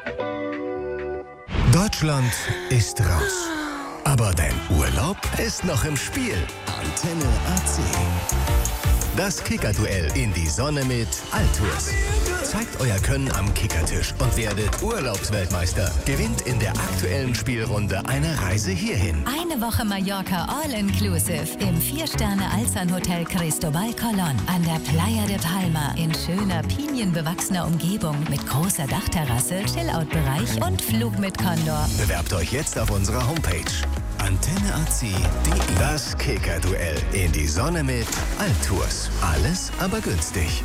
Deutschland ist raus. Aber dein Urlaub ist noch im Spiel. Antenne AC. Das Kickerduell in die Sonne mit Altours. Zeigt euer Können am Kickertisch und werdet Urlaubsweltmeister. Gewinnt in der aktuellen Spielrunde eine Reise hierhin. Eine Woche Mallorca All-Inclusive im 4-Sterne-Alzan-Hotel Cristobal Colón an der Playa de Palma in schöner, pinienbewachsener Umgebung mit großer Dachterrasse, Chillout-Bereich und Flug mit Condor. Bewerbt euch jetzt auf unserer Homepage. AntenneAC.de. Das Kickerduell in die Sonne mit Altours. Alles aber günstig.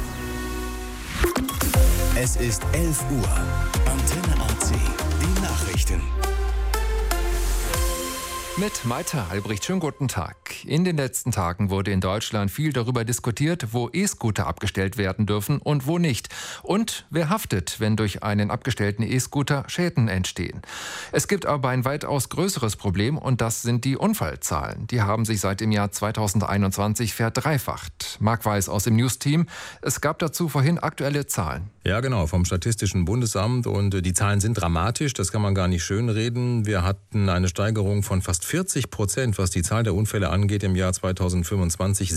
Es ist 11 Uhr. Antenne AC. Die Nachrichten. Mit Malte Albrecht, schönen guten Tag. In den letzten Tagen wurde in Deutschland viel darüber diskutiert, wo E-Scooter abgestellt werden dürfen und wo nicht. Und wer haftet, wenn durch einen abgestellten E-Scooter Schäden entstehen. Es gibt aber ein weitaus größeres Problem und das sind die Unfallzahlen. Die haben sich seit dem Jahr 2021 verdreifacht. Marc Weiß aus dem News-Team. Es gab dazu vorhin aktuelle Zahlen. Ja, genau, vom Statistischen Bundesamt und die Zahlen sind dramatisch, das kann man gar nicht schönreden. Wir hatten eine Steigerung von fast 40%, was die Zahl der Unfälle angeht im Jahr 2025.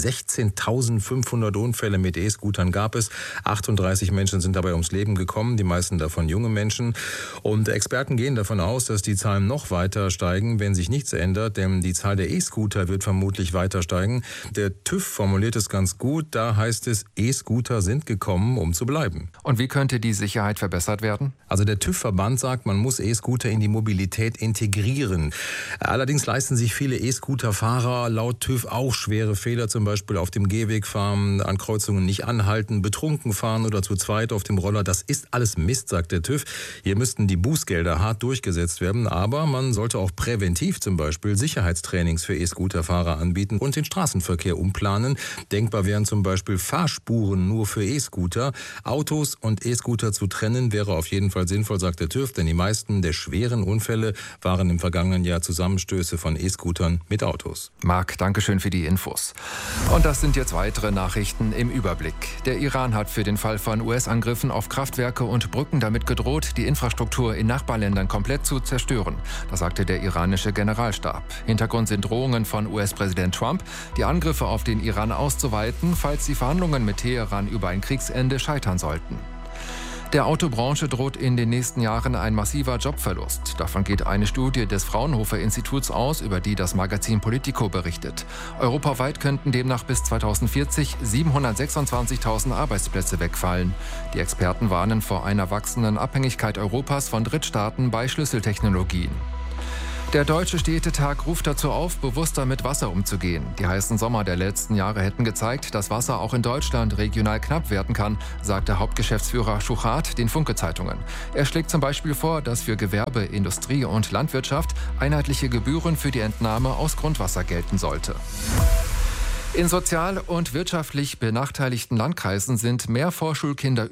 16.500 Unfälle mit E-Scootern gab es. 38 Menschen sind dabei ums Leben gekommen, die meisten davon junge Menschen. Und Experten gehen davon aus, dass die Zahlen noch weiter steigen, wenn sich nichts ändert, denn die Zahl der E-Scooter wird vermutlich weiter steigen. Der TÜV formuliert es ganz gut, da heißt es, E-Scooter sind gekommen, um zu bleiben. Und wie könnte die Sicherheit verbessert werden? Also der TÜV-Verband sagt, man muss E-Scooter in die Mobilität integrieren. Allerdings leisten sich viele E-Scooter-Fahrer laut TÜV auch schwere Fehler, zum Beispiel auf dem Gehweg fahren, an Kreuzungen nicht anhalten, betrunken fahren oder zu zweit auf dem Roller. Das ist alles Mist, sagt der TÜV. Hier müssten die Bußgelder hart durchgesetzt werden, aber man sollte auch präventiv zum Beispiel Sicherheitstrainings für E-Scooter-Fahrer anbieten und den Straßenverkehr umplanen. Denkbar wären zum Beispiel Fahrspuren nur für E-Scooter. Autos und E-Scooter zu trennen wäre auf jeden Fall sinnvoll, sagt der TÜV, denn die meisten der schweren Unfälle waren im vergangenen Jahr Zusammenstöße von E-Scootern mit Autos. Marc, danke schön für die Infos. Und das sind jetzt weitere Nachrichten im Überblick. Der Iran hat für den Fall von US-Angriffen auf Kraftwerke und Brücken damit gedroht, die Infrastruktur in Nachbarländern komplett zu zerstören. Das sagte der iranische Generalstab. Hintergrund sind Drohungen von US-Präsident Trump, die Angriffe auf den Iran auszuweiten, falls die Verhandlungen mit Teheran über ein Kriegsende scheitern sollten. Der Autobranche droht in den nächsten Jahren ein massiver Jobverlust. Davon geht eine Studie des Fraunhofer-Instituts aus, über die das Magazin Politico berichtet. Europaweit könnten demnach bis 2040 726.000 Arbeitsplätze wegfallen. Die Experten warnen vor einer wachsenden Abhängigkeit Europas von Drittstaaten bei Schlüsseltechnologien. Der Deutsche Städtetag ruft dazu auf, bewusster mit Wasser umzugehen. Die heißen Sommer der letzten Jahre hätten gezeigt, dass Wasser auch in Deutschland regional knapp werden kann, sagte Hauptgeschäftsführer Schuchart den Funke-Zeitungen. Er schlägt zum Beispiel vor, dass für Gewerbe, Industrie und Landwirtschaft einheitliche Gebühren für die Entnahme aus Grundwasser gelten sollte. In sozial und wirtschaftlich benachteiligten Landkreisen sind mehr Vorschulkinder